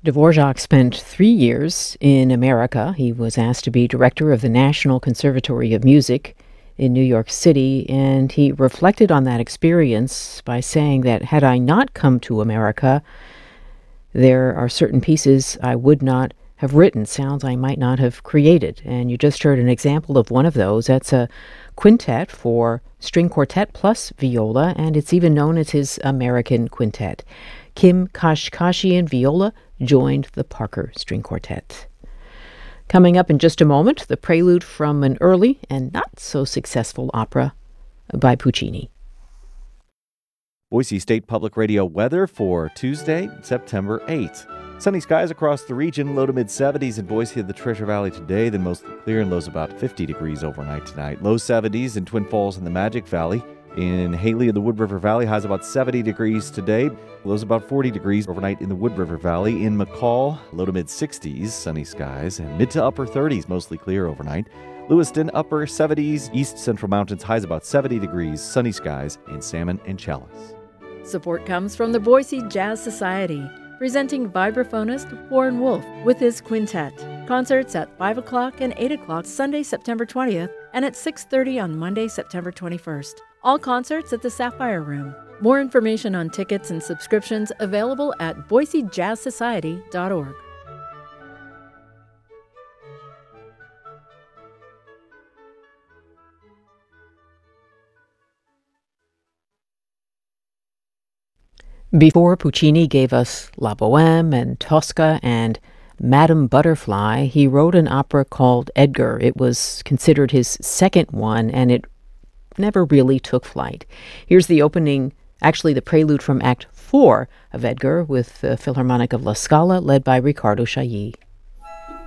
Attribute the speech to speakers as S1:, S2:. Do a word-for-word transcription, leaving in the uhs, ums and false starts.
S1: Dvorak spent three years in America. He was asked to be director of the National Conservatory of Music in New York City, and he reflected on that experience by saying that had I not come to America, there are certain pieces I would not have written, sounds I might not have created. And you just heard an example of one of those. That's a quintet for string quartet plus viola, and it's even known as his American Quintet. Kim Kashkashian viola joined the Parker String Quartet. Coming up in just a moment, the prelude from an early and not so successful opera by Puccini.
S2: Boise State Public Radio weather for Tuesday, September eighth. Sunny skies across the region, low to mid-seventies in Boise and the Treasure Valley today, then mostly clear and lows about fifty degrees overnight tonight. Low seventies in Twin Falls and the Magic Valley. In Haley and the Wood River Valley, highs about seventy degrees today. Lows about forty degrees overnight in the Wood River Valley. In McCall, low to mid-sixties, sunny skies, and mid to upper thirties, mostly clear overnight. Lewiston, upper seventies, East Central Mountains, highs about seventy degrees, sunny skies in Salmon and Chalice.
S3: Support comes from the Boise Jazz Society, presenting vibraphonist Warren Wolf with his quintet. Concerts at five o'clock and eight o'clock Sunday, September twentieth, and at six thirty on Monday, September twenty-first. All concerts at the Sapphire Room. More information on tickets and subscriptions available at boise jazz society dot org.
S1: Before Puccini gave us La Bohème and Tosca and Madame Butterfly, he wrote an opera called Edgar. It was considered his second one, and it never really took flight. Here's the opening, actually the prelude from Act four of Edgar with the Philharmonic of La Scala, led by Riccardo Chailly.